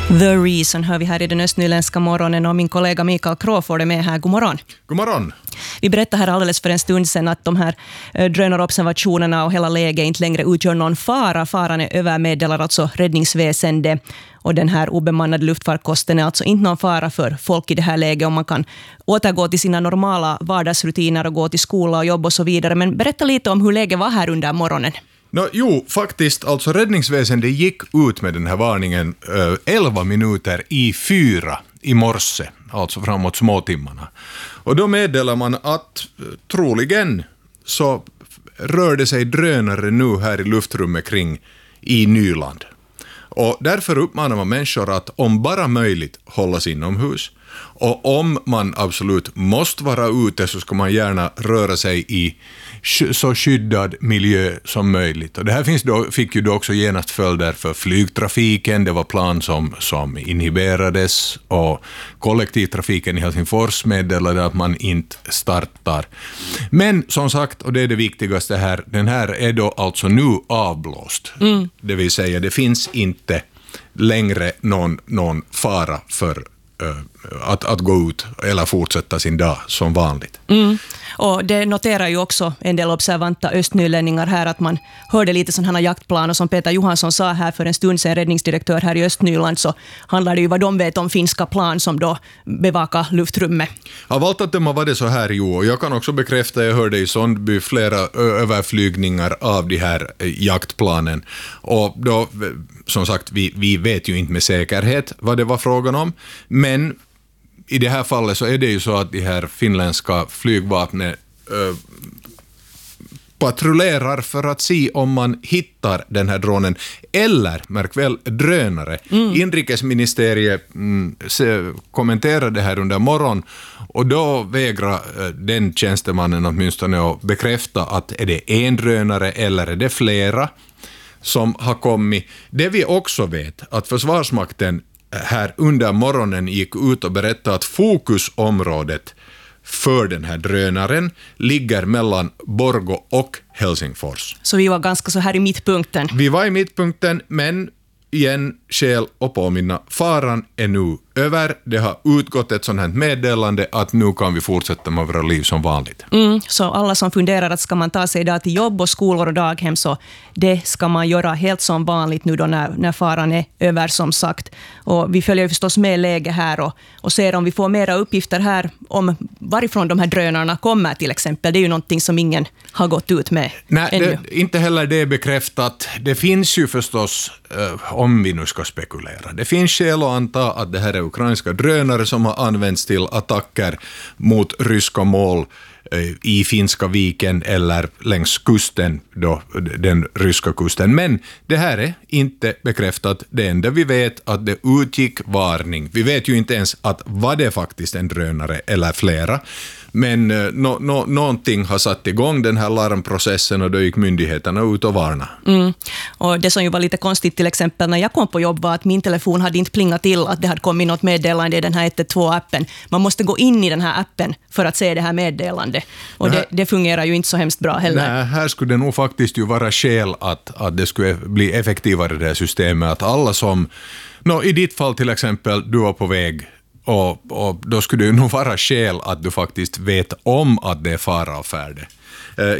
The Reason hör vi här i den östnyländska morgonen och min kollega Mikael Crawford är med här. God morgon. God morgon. Vi berättade här alldeles för en stund sedan att de här drönarobservationerna och hela läget inte längre utgör någon fara. Faran är över, meddelar alltså räddningsväsende. Och den här obemannade luftfarkosten är alltså inte någon fara för folk i det här läget om man kan återgå till sina normala vardagsrutiner och gå till skola och jobb och så vidare. Men berätta lite om hur läget var här under morgonen. Faktiskt, alltså räddningsväsendet gick ut med den här varningen 11 minuter i 4 i morse, alltså framåt småtimmarna. Och då meddelar man att troligen så rör det sig drönare nu här i luftrummet kring i Nyland. Och därför uppmanar man människor att om bara möjligt hålla sig inomhus. Och om man absolut måste vara ute så ska man gärna röra sig i så skyddad miljö som möjligt. Och det här fick ju då också genast följder för flygtrafiken. Det var plan som inhiberades och kollektivtrafiken i Helsingfors meddelade att man inte startar. Men som sagt, och det är det viktigaste här, den här är då alltså nu avblåst. Det vill säga det finns inte längre någon fara för att gå ut eller fortsätta sin dag som vanligt. Och det noterar ju också en del observanta östnylänningar här att man hörde lite sådana jaktplan, och som Peter Johansson sa här för en stund sedan, räddningsdirektör här i Östnyland, så handlar det ju vad de vet om finska plan som då bevakar luftrummet. Av allt att döma var det så här, och jag kan också bekräfta, jag hörde i Sondby flera överflygningar av de här jaktplanen, och då som sagt, vi vet ju inte med säkerhet vad det var frågan om, men i det här fallet så är det ju så att de här finländska flygvapnen patrullerar för att se om man hittar den här dronen, eller, märk väl, drönare. Inrikesministeriet kommenterade det här under morgon, och då vägrar den tjänstemannen åtminstone att bekräfta att är det en drönare eller är det flera som har kommit. Det vi också vet, att Försvarsmakten här under morgonen gick ut och berättade att fokusområdet för den här drönaren ligger mellan Borgå och Helsingfors. Så vi var ganska så här i mittpunkten. Vi var i mittpunkten, men igen, skäl att påminna, faran är nu över. Det har utgått ett sånt här meddelande att nu kan vi fortsätta med våra liv som vanligt. Så alla som funderar att ska man ta sig idag till jobb och skolor och daghem, så det ska man göra helt som vanligt nu då när faran är över, som sagt. Och vi följer förstås med läge här och ser om vi får mera uppgifter här om varifrån de här drönarna kommer till exempel. Det är ju någonting som ingen har gått ut med ännu. Inte heller det är bekräftat. Det finns ju förstås, om vi nu ska spekulera, det finns skäl att anta att det här är ukrainska drönare som har använts till attacker mot ryska mål i Finska viken eller längs kusten, då, den ryska kusten. Men det här är inte bekräftat. Det enda vi vet att det utgick varning. Vi vet ju inte ens att var det faktiskt en drönare eller flera. Men någonting har satt igång den här larmprocessen, och då gick myndigheterna ut och varna. Och det som ju var lite konstigt till exempel när jag kom på jobb var att min telefon hade inte plingat till att det hade kommit något meddelande i den här 112-appen. Man måste gå in i den här appen för att se det här meddelandet. Och det fungerar ju inte så hemskt bra heller. Nej, här skulle det nog faktiskt ju vara skäl att det skulle bli effektivare det här systemet. Att alla som, i ditt fall till exempel, du var på väg, och då skulle det nog vara skäl att du faktiskt vet om att det är fara och färde.